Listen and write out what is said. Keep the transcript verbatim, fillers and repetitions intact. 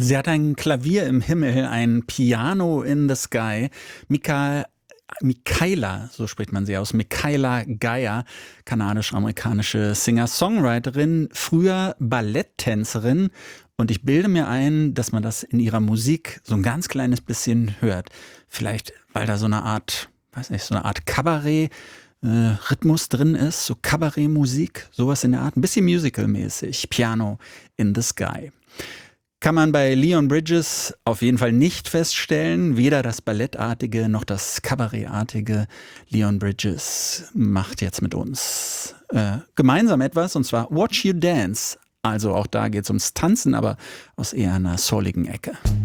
Sie hat ein Klavier im Himmel, ein Piano in the Sky. Mika Michaela, so spricht man sie aus, Michaela Geier, kanadisch-amerikanische Singer-Songwriterin, früher Balletttänzerin. Und ich bilde mir ein, dass man das in ihrer Musik so ein ganz kleines bisschen hört. Vielleicht, weil da so eine Art, weiß nicht, so eine Art Kabarett äh, Rhythmus drin ist, so Kabarettmusik, sowas in der Art, ein bisschen musical-mäßig. Piano in the Sky. Kann man bei Leon Bridges auf jeden Fall nicht feststellen, weder das Ballettartige noch das Kabarettartige. Leon Bridges macht jetzt mit uns äh, gemeinsam etwas, und zwar Watch You Dance. Also auch da geht es ums Tanzen, aber aus eher einer souligen Ecke.